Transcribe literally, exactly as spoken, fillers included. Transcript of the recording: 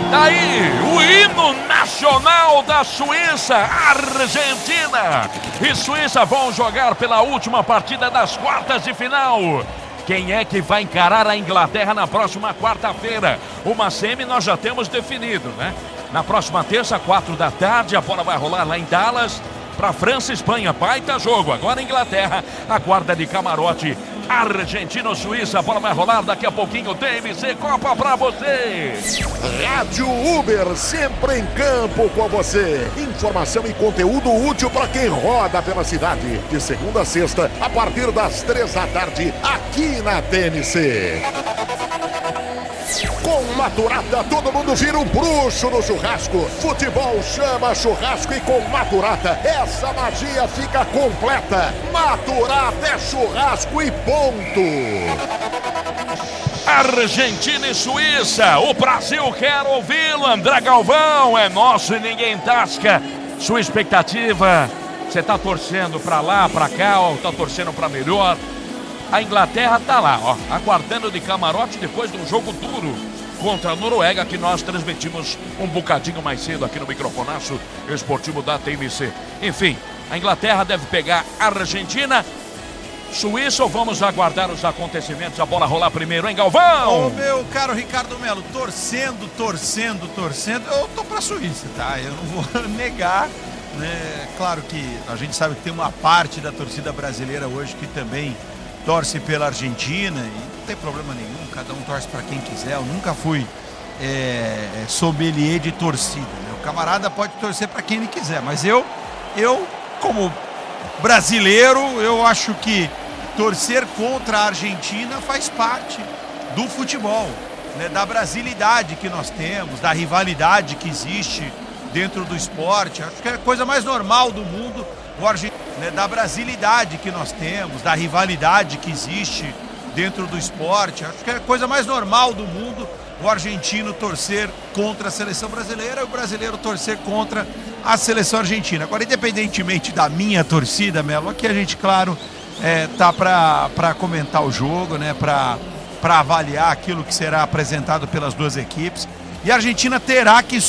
Daí, o hino nacional da Suíça, Argentina e Suíça vão jogar pela última partida das quartas de final. Quem é que vai encarar a Inglaterra na próxima quarta-feira? Uma semi nós já temos definido, né? Na próxima terça, quatro da tarde, a bola vai rolar lá em Dallas para França e Espanha. Baita jogo. Agora a Inglaterra, a guarda de camarote. Argentina ou Suíça, a bola vai rolar daqui a pouquinho. T M C Copa pra você. Rádio Uber, sempre em campo com você. Informação e conteúdo útil para quem roda pela cidade. De segunda a sexta, a partir das três da tarde, aqui na T M C. Com Maturata, todo mundo vira um bruxo no churrasco. Futebol chama churrasco e com Maturata, essa magia fica completa. Maturata é churrasco e ponto. Argentina e Suíça, o Brasil quer ouvi-lo. André Galvão, é nosso e ninguém tasca. Sua expectativa, você tá torcendo pra lá, pra cá, ou tá torcendo pra melhor? A Inglaterra tá lá, ó, aguardando de camarote depois de um jogo duro contra a Noruega, que nós transmitimos um bocadinho mais cedo aqui no microfonaço esportivo da T M C. Enfim, a Inglaterra deve pegar a Argentina. Suíça, ou vamos aguardar os acontecimentos, a bola rolar primeiro, hein, Galvão? Ô, meu caro Ricardo Melo, torcendo, torcendo, torcendo, eu tô pra Suíça, tá? Eu não vou negar, né? Claro que a gente sabe que tem uma parte da torcida brasileira hoje que também torce pela Argentina, e não tem problema nenhum, cada um torce para quem quiser. Eu nunca fui é, sommelier de torcida, né? O camarada pode torcer para quem ele quiser, mas eu, eu como brasileiro, eu acho que torcer contra a Argentina faz parte do futebol, né? Da brasilidade que nós temos, da rivalidade que existe dentro do esporte. Acho que é a coisa mais normal do mundo o argentino, né, da brasilidade que nós temos, da rivalidade que existe dentro do esporte. Acho que é a coisa mais normal do mundo o argentino torcer contra a seleção brasileira e o brasileiro torcer contra a seleção argentina. Agora, independentemente da minha torcida, Melo, aqui a gente, claro, é, tá para comentar o jogo, né, para avaliar aquilo que será apresentado pelas duas equipes. E a Argentina terá que